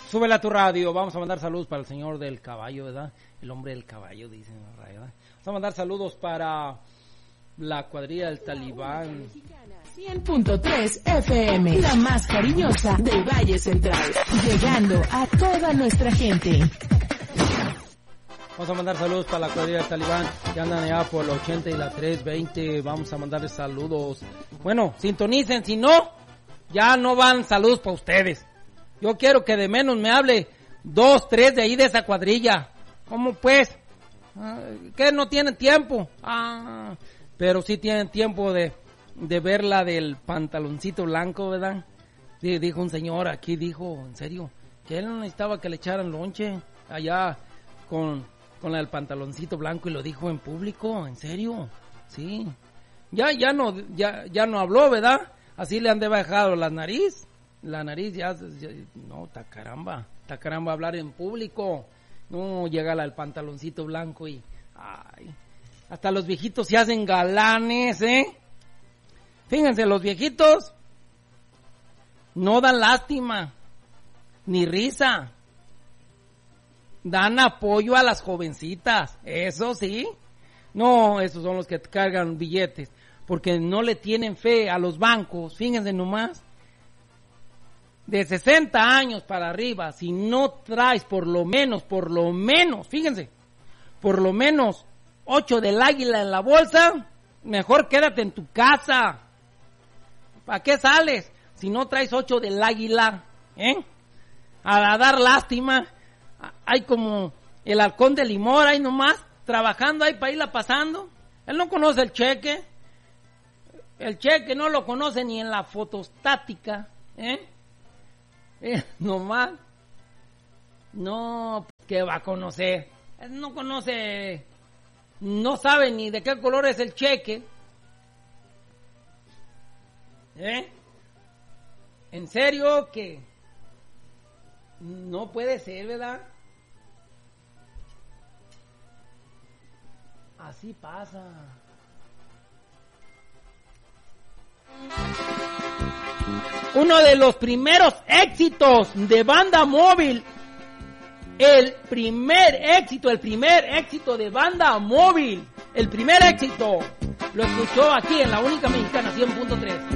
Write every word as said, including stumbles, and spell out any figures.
Súbele a tu radio. Vamos a mandar saludos para el señor del caballo, ¿verdad? El hombre del caballo, dicen en la radio, ¿verdad? Vamos a mandar saludos para la cuadrilla del Talibán. cien punto tres F M, la más cariñosa del Valle Central, llegando a toda nuestra gente. Vamos a mandar saludos para la cuadrilla del Talibán que andan allá por la ochenta y la trescientos veinte. Vamos a mandarles saludos. Bueno, sintonicen, si no, ya no van saludos para ustedes. Yo quiero que de menos me hable dos, tres de ahí de esa cuadrilla. ¿Cómo pues? ¿Qué no tienen tiempo? Ah, pero sí tienen tiempo de, de ver la del pantaloncito blanco, ¿verdad? Dijo un señor aquí, dijo, en serio, que él no necesitaba que le echaran lonche allá con, con la del pantaloncito blanco, y lo dijo en público, en serio, sí. Ya, ya no, ya, ya no habló, ¿verdad? Así le han de bajado la nariz. La nariz ya, ya no, está caramba, está caramba hablar en público. No, llega la del pantaloncito blanco y, ay, hasta los viejitos se hacen galanes, ¿eh? Fíjense, los viejitos no dan lástima, ni risa. Dan apoyo a las jovencitas, eso sí. No, esos son los que cargan billetes, porque no le tienen fe a los bancos, fíjense nomás. De sesenta años para arriba, si no traes por lo menos, por lo menos, fíjense, por lo menos ocho del águila en la bolsa, mejor quédate en tu casa. ¿Para qué sales si no traes ocho del águila? ¿Eh? A dar lástima. Hay como el halcón de Limor ahí nomás, trabajando ahí para irla pasando. Él no conoce el cheque. El cheque no lo conoce ni en la fotostática, ¿eh? Eh, no más. No, ¿qué va a conocer? Él no conoce, no sabe ni de qué color es el cheque. ¿Eh? ¿En serio que no puede ser, verdad? Así pasa. Uno de los primeros éxitos de Banda Móvil, el primer éxito, el primer éxito de Banda Móvil, el primer éxito, lo escuchó aquí en la única mexicana cien punto tres.